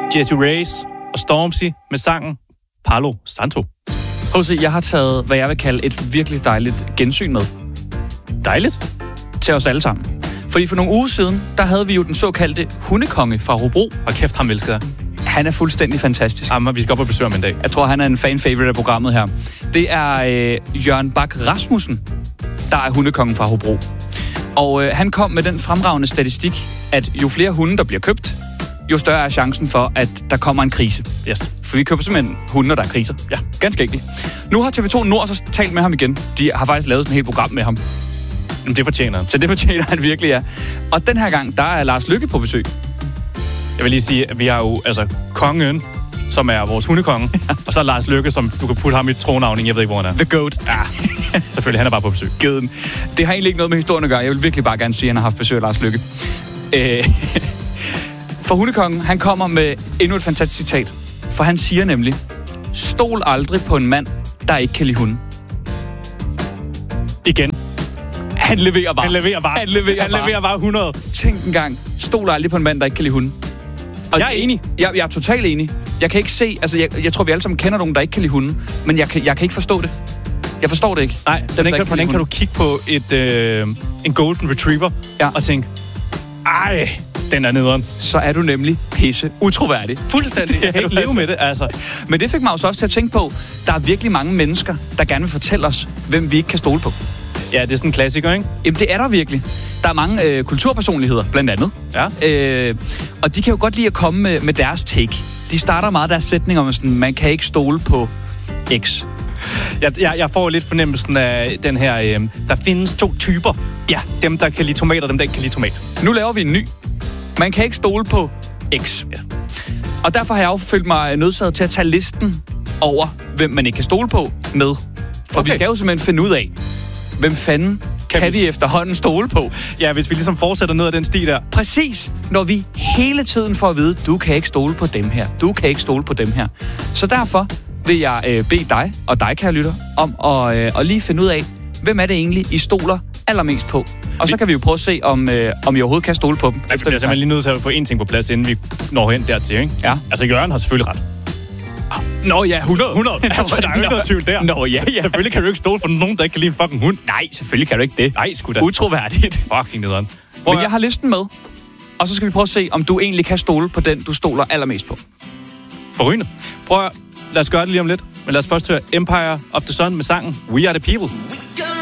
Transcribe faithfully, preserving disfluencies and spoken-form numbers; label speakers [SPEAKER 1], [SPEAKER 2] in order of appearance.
[SPEAKER 1] Jessie Reyez og Stormzy med sangen Palo Santo.
[SPEAKER 2] H C, jeg har taget, hvad jeg vil kalde et virkelig dejligt gensyn med.
[SPEAKER 1] Dejligt.
[SPEAKER 2] Til os alle sammen. Fordi for nogle uger siden, der havde vi jo den såkaldte hundekonge fra Hobro.
[SPEAKER 1] Og kæft, ham elsker jeg.
[SPEAKER 2] Han er fuldstændig fantastisk.
[SPEAKER 1] Jamen, vi skal op og besøge ham en dag.
[SPEAKER 2] Jeg tror, han er en fan-favorite af programmet her. Det er øh, Jørgen Bak Rasmussen, der er hundekongen fra Hobro. Og øh, han kom med den fremragende statistik, at jo flere hunde, der bliver købt, jo større er chancen for, at der kommer en krise.
[SPEAKER 1] Yes.
[SPEAKER 2] For vi køber simpelthen hunde, der er kriser.
[SPEAKER 1] Ja.
[SPEAKER 2] Ganske enkelt. Nu har T V to Nord så talt med ham igen. De har faktisk lavet sådan et helt program med ham.
[SPEAKER 1] Men det fortjener han.
[SPEAKER 2] Så det fortjener han virkelig, ja. Og den her gang, der er Lars Løkke på besøg.
[SPEAKER 1] Jeg vil lige sige, at vi har jo altså kongen, som er vores hundekonge, og så er Lars Løkke, som du kan putte ham i tronavning. Jeg ved ikke, hvor han er.
[SPEAKER 2] The Goat.
[SPEAKER 1] Ja, selvfølgelig. Han er bare på besøg.
[SPEAKER 2] Geden. Det har egentlig ikke noget med historien at gøre. Jeg vil virkelig bare gerne sige, at han har haft besøg af Lars Løkke. Øh, for hundekongen, han kommer med endnu et fantastisk citat. For han siger nemlig, stol aldrig på en mand, der ikke kan lide hunde.
[SPEAKER 1] Igen.
[SPEAKER 2] Han leverer bare.
[SPEAKER 1] Han leverer bare.
[SPEAKER 2] Han leverer
[SPEAKER 1] han
[SPEAKER 2] bare.
[SPEAKER 1] leverer bare hundrede.
[SPEAKER 2] Tænk en gang. Stol aldrig på en mand, der ikke kan lide hunde. Og
[SPEAKER 1] jeg er enig.
[SPEAKER 2] Jeg, jeg er totalt enig. Jeg kan ikke se... Altså, jeg, jeg tror, vi alle sammen kender nogen, der ikke kan lide hunde. Men jeg kan, jeg kan ikke forstå det. Jeg forstår det ikke.
[SPEAKER 1] Nej, hvordan kan, hvordan kan du kigge på et, øh, en golden retriever
[SPEAKER 2] ja.
[SPEAKER 1] og tænke, ej, den er nederen.
[SPEAKER 2] Så er du nemlig pisse utroværdig.
[SPEAKER 1] Fuldstændig. Jeg kan ikke leve med det, altså.
[SPEAKER 2] Men det fik mig også til at tænke på, der er virkelig mange mennesker, der gerne vil fortælle os, hvem vi ikke kan stole på.
[SPEAKER 1] Ja, det er sådan en klassiker, ikke?
[SPEAKER 2] Jamen, det er der virkelig. Der er mange øh, kulturpersonligheder, blandt andet.
[SPEAKER 1] Ja.
[SPEAKER 2] Øh, og de kan jo godt lide at komme med, med deres take. De starter meget deres sætning om sådan, man kan ikke stole på X.
[SPEAKER 1] Jeg, jeg, jeg får lidt fornemmelsen af den her, øh, der findes to typer. Ja, dem, der kan lide tomater, og dem, der ikke kan lide tomat.
[SPEAKER 2] Nu laver vi en ny. Man kan ikke stole på X. Ja. Og derfor har jeg jo følt mig nødsaget til at tage listen over, hvem man ikke kan stole på med. For okay. Vi skal jo simpelthen finde ud af, hvem fanden kan, kan vi... vi efterhånden stole på.
[SPEAKER 1] Ja, hvis vi ligesom fortsætter ned ad den sti der.
[SPEAKER 2] Præcis. Når vi hele tiden får at vide, du kan ikke stole på dem her. Du kan ikke stole på dem her. Så derfor vil jeg øh, bede dig, og dig, kære lytter, om at, øh, at lige finde ud af, hvem er det egentlig, I stoler allermest på. Og så kan vi jo prøve at se, om, øh, om I overhovedet kan stole på dem.
[SPEAKER 1] Jeg bliver simpelthen lige nødt til at få en ting på plads, inden vi når hen dertil, ikke?
[SPEAKER 2] Ja.
[SPEAKER 1] Altså, Jørgen har selvfølgelig ret.
[SPEAKER 2] Nå ja, hundrede.
[SPEAKER 1] hundrede. Altså, der er jo ikke noget tvivl der.
[SPEAKER 2] Nå ja, ja.
[SPEAKER 1] Selvfølgelig kan du ikke stole på nogen, der ikke kan lide en fucking hund.
[SPEAKER 2] Nej, selvfølgelig kan du ikke det.
[SPEAKER 1] Nej, sgu da.
[SPEAKER 2] Utroværdigt.
[SPEAKER 1] Fucking nederen.
[SPEAKER 2] Men jeg har listen med. Og så skal vi prøve at se, om du egentlig kan stole på den, du stoler allermest på.
[SPEAKER 1] Forrygende. Prøv at lad os gøre det lige om lidt. Men lad os først høre Empire of the Sun med sangen We Are The People.